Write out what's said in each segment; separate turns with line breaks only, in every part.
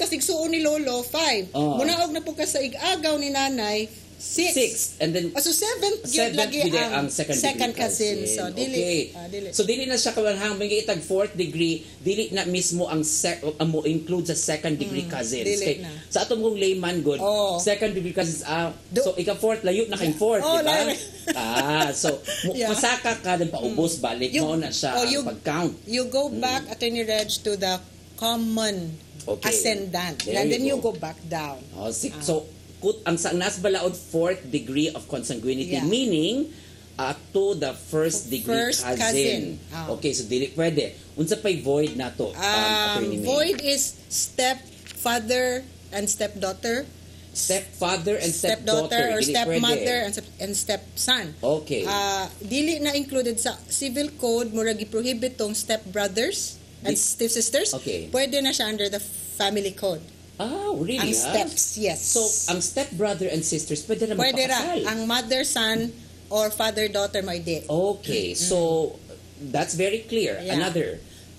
igsuon ni Lolo, 5. Munaog na po ka sa igagaw ni nanay, 6.
And then
So 7th gyud lagi ang second cousin. So dili.
So dili na siya kawanhang may itag 4th degree, dili na mismo ang mo include sa second degree cousins.
Dili
Kay,
na.
sa atong mong layman good, second degree cousins so ika 4th layo na kay 4th, di ba? So masaka ka din paubos balik mo na siya ang pag-count.
You go back Attorney Reg to the common ascendant. And then you go back down.
So ang nas balaod 4th degree of consanguinity, meaning to the first degree cousin. Okay, so dili pwede. Unsa pay void nato?
Void is stepfather and stepdaughter.
Stepfather and stepdaughter
or stepmother and stepson.
Okay.
Dili na included sa civil code, murag gi-prohibit tong stepbrothers and stepsisters.
Okay.
Pwede na siya under the family code.
Really?
Ang steps, yes.
So, ang stepbrother and sisters, pwede na magpakasal?
Ang mother, son, or father, daughter, mo hindi.
Okay. So, that's very clear. Another?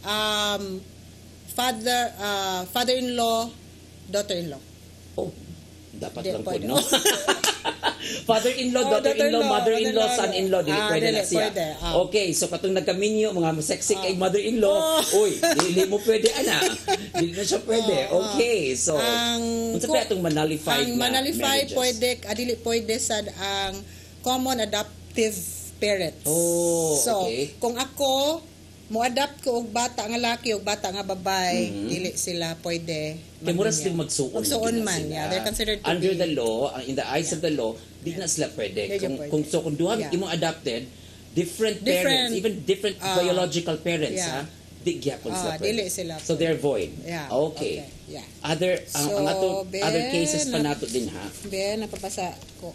Father-in-law, daughter-in-law.
Dapat lang po, no? Father-in-law, daughter-in-law, mother-in-law, son-in-law, pwede na siya. Okay, so katong nagkaminyo, mga seksik ay mother-in-law, uy, dili mo pwede, dili na siya pwede. Okay, so, unsa pa itong manalified na marriages?
Dili pwede sad ang common adoptive parents. So, kung ako, mo-adapt ko og bata nga laki og bata nga babay, dili sila pwede.
Kaya mura sila magsuon
man. They're considered to
under
be
the law, in the eyes of the law, di na sila pwede. Kung duha imong adopted, different parents, even different biological parents, di gyapon sila pwede.
Dili sila.
So they're void. Okay. Other other cases pa nato din ha.
Napapasa ko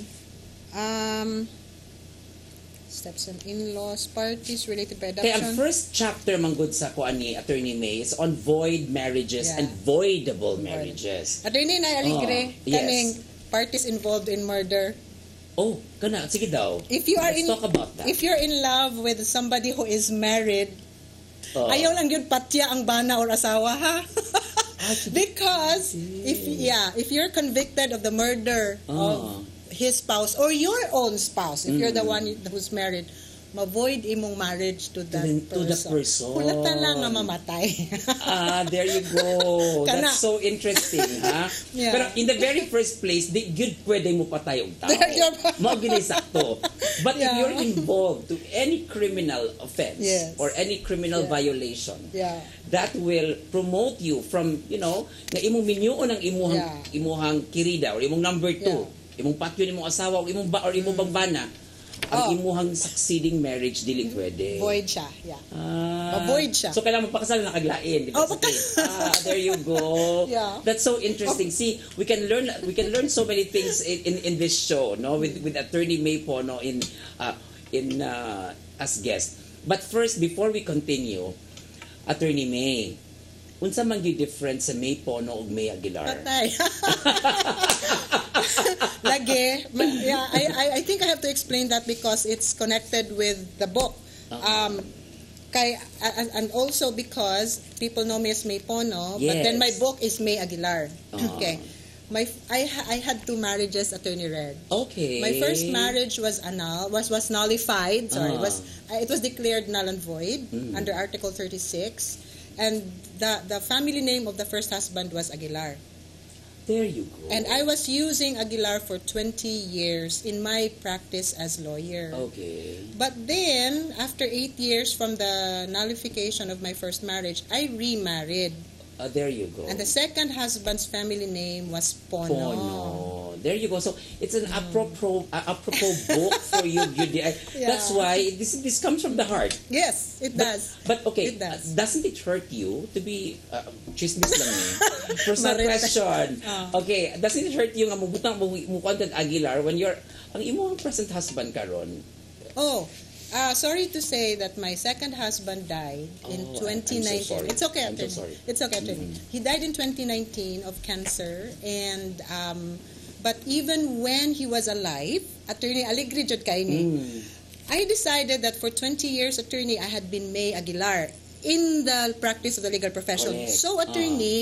steps and in-laws, parties related by adoption.
Kaya ang first chapter manggod sa kuan ni Attorney May is on void marriages and voidable marriages.
Attorney na aligre kaning parties involved in murder.
Kana sige daw.
Let's
talk about that.
If you're in love with somebody who is married, ayaw lang yun patya ang bana or asawa ha. Because if you're convicted of the murder of his spouse or your own spouse, if you're the one who's married, ma-void imong marriage to the person. Kulatan lang nga mamatay.
There you go. That's so interesting, ha? Pero in the very first place, good pwede mo patay og tao. Mao gini sakto. But if you're involved to any criminal offense or any criminal violation, that will promote you from, nga imong minyuon ang imuhang kirida or imong number 2. Imong patyo nimong asawa o imong bang bana, ang imuhang succeeding marriage dili pwede.
Void siya. Ma-void siya.
So kailangan magpakasal na kaglain, di ba? There you go. That's so interesting. See, we can learn so many things in this show, no, with Attorney May po, no, in as guest. But first, before we continue, Attorney May, unsa man gyud difference sa May Pono ug May Aguilar?
Patay. Lagi. I think I have to explain that because it's connected with the book. And also because people know me as May Pono, but then my book is May Aguilar. Okay. I had 2 marriages, Attorney Red.
Okay.
My first marriage was nullified. Sorry, it was declared null and void under Article 36. And the family name of the first husband was Aguilar.
There you go.
And I was using Aguilar for 20 years in my practice as lawyer.
Okay.
But then, after 8 years from the nullification of my first marriage, I remarried.
There you go.
And the second husband's family name was Pono.
Pono. There you go. So it's an apropos book for you. That's why this comes from the heart.
Yes, it does.
But okay,
it does.
Doesn't it hurt you to be chismis lang personal question. Okay, doesn't it hurt you nga mubutang mo content Aguilar when you're ang imong present husband karon?
Sorry to say that my second husband died in 2019.
So
it's okay,
I'm so sorry.
It's okay, He died in 2019 of cancer, and but even when he was alive, Attorney Aligre jud kay ni. I decided that for 20 years, Attorney, I had been May Aguilar in the practice of the legal profession.
Correct.
So, Attorney,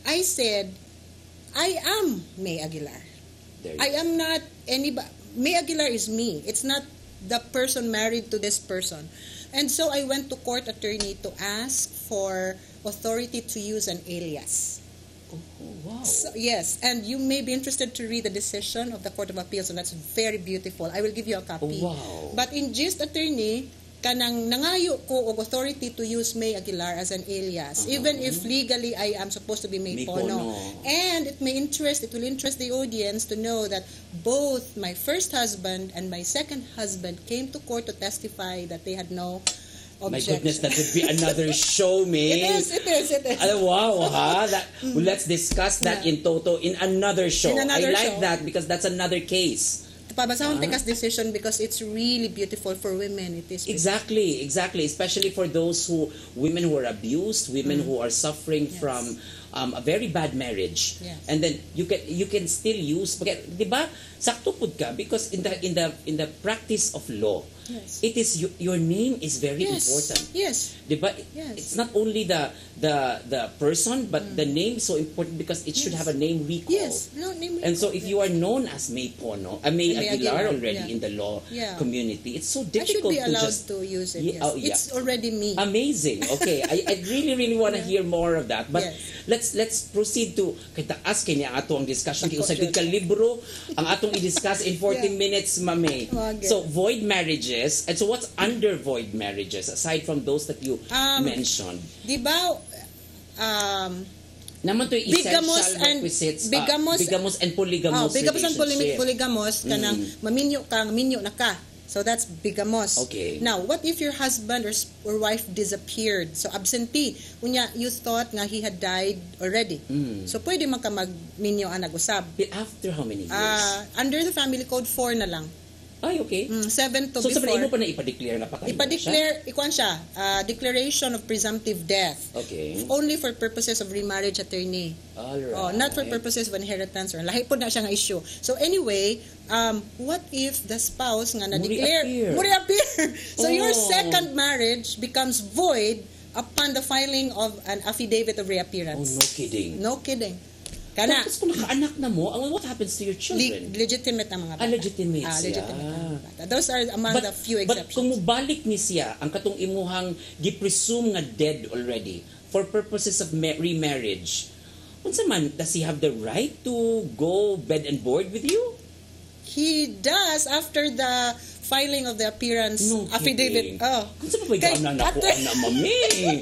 I said, I am May Aguilar. I am not anybody. May Aguilar is me. It's not the person married to this person. And so I went to court attorney to ask for authority to use an alias.
Oh, wow.
So, yes, and you may be interested to read the decision of the Court of Appeals, and that's very beautiful. I will give you a copy.
Oh, wow.
But in gist, attorney, kanang nangayo ko og authority to use May Aguilar as an alias, even if legally I am supposed to be May Pono. And it will interest the audience to know that both my first husband and my second husband came to court to testify that they had no objection.
My goodness, that would be another show, May.
It is.
Wow, ha? Let's discuss that in toto in another show. I like that because that's another case.
Pabasahon tekas decision because it's really beautiful for women. It is beautiful.
Exactly, especially for those women who are abused, women who are suffering from a very bad marriage.
Yes.
And then you can still use, di ba? Sakto pud ka because in the practice of law,
yes,
it is your name is very important.
Yes.
Diba?
Yes.
It's not only the person, but the name is so important because it should have a name recall.
Yes, no name recall.
And so if you are known as May Pono, May Aguilar already in the law community, it's so difficult
I should be allowed
to
use it. Yes. It's already me.
Amazing. Okay, I really want to hear more of that. But let's proceed to kita ask niya ato ang discussion kay usag ka libro ang atong i-discuss in 40 minutes, Mame. So void marriages, and so what's under void marriages aside from those that you mentioned?
Di ba
naman to essential requisites, bigamos and polygamous
bigamos and polygamous kanang maminyo na ka. So that's bigamos.
Okay.
Now, what if your husband or wife disappeared? So absentee. Unya, you thought nga he had died already. So pwede man ka magminyo ang nag-usab.
After how many years?
Under the family code, 4 na lang.
Ay, okay.
7 to
so,
before.
So, sa mo pa na ipa-declare na patay
siya? Declaration of presumptive death.
Okay.
Only for purposes of remarriage, attorney.
Alright.
Not for purposes of inheritance or lahi po na siya nga issue. So anyway, what if the spouse nga na-declare muri-appear? So your second marriage becomes void upon the filing of an affidavit of reappearance.
Oh, no kidding.
No kidding. Kana.
Tapos kung nakaanak na mo, what happens to your children?
Legitimate ang mga bata.
Legitimate siya.
Those are among the few exceptions.
But kung mubalik ni siya, ang katong imuhang gipresume nga dead already for purposes of remarriage, unsa man, does he have the right to go bed and board with you?
He does after the filing of the appearance affidavit.
Kunsa pa ba na na mami?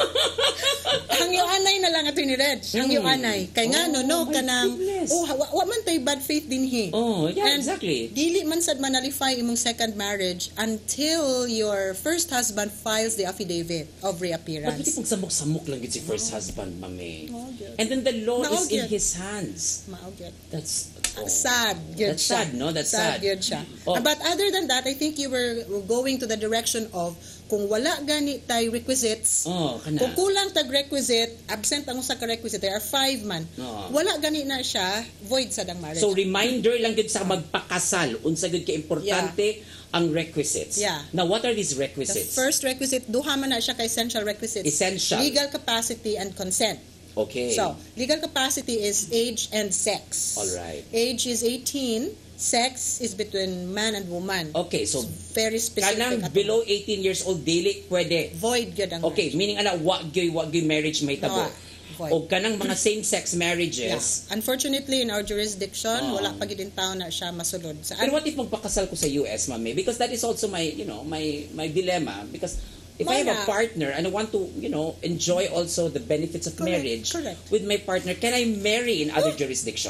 Hangyo anay na lang ato ni Reg. Hangyo anay. Kay nga no kanang wa man tay bad faith din he.
Oh, yeah,
and
exactly.
Dili man sad manalify imong second marriage until your first husband files the affidavit of reappearance.
But pag samok-samok lang gid si first husband, mami. And then the law is in his hands. That's
sad.
That's sad, no? That's sad.
But other than that, I think you were going to the direction of kung wala gani tay requisites, kung kulang tag requisite, absent ang usa ka requisite, there are 5 man. Wala gani na siya, void sa dang marriage.
So reminder lang gid sa magpakasal, unsa gid ka importante ang requisites. Now what are these requisites?
The first requisite, duha man na siya ka essential requisites.
Essential.
Legal capacity and consent.
Okay.
So, legal capacity is age and sex.
All right.
Age is 18. Sex is between man and woman.
Okay, so
it's very specific.
Kanang below 18 years old, dili pwede.
Void gyud ang
okay,
marriage.
Meaning wa gyoy marriage may tabo. O kanang mga same-sex marriages.
Unfortunately, in our jurisdiction, wala pa gid tao na siya masulod.
Pero what if magpakasal ko sa US, Mami? Because that is also my, my dilemma. Because if I have a partner and I want to, enjoy also the benefits of marriage with my partner, can I marry in other jurisdictions?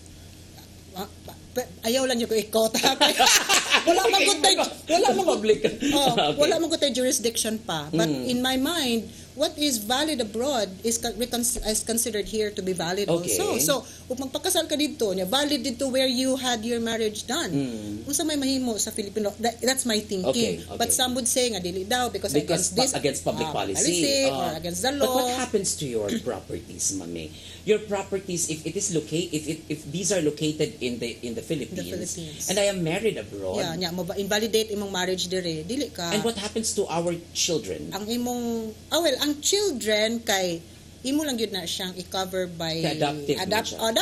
Ayaw lang yung ikot. Wala man ko tayo jurisdiction pa. But in my mind, what is valid abroad is considered here to be valid also. So, kung magpakasal ka dito, valid dito where you had your marriage done. Unsa may mahimo sa Filipino, that's my thinking. Okay. But some would say nga dili daw because
against public policy
or against the law.
But what happens to your properties, Mami? Your properties, if these are located in the Philippines, and I am married abroad,
invalidate imong marriage dire, dili ka.
And what happens to our children?
Ang imong ang children kay imo lang yun na siyang i-cover by
adoptive